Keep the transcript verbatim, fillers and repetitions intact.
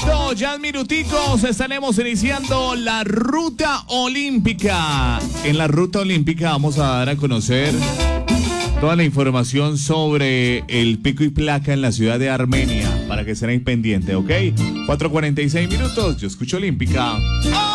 Perfecto, ya en minuticos estaremos iniciando la ruta olímpica. En la ruta olímpica vamos a dar a conocer toda la información sobre el pico y placa en la ciudad de Armenia, para que estén pendientes, ¿ok? cuatro cuarenta y seis minutos, yo escucho Olímpica. ¡Oh!